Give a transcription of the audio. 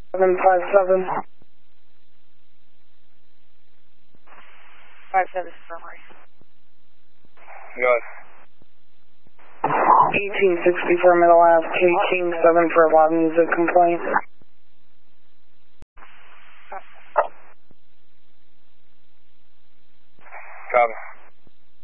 757. 57 summary. Good. 1864 Middle Ave, King 7 for a loud music complaint. Copy.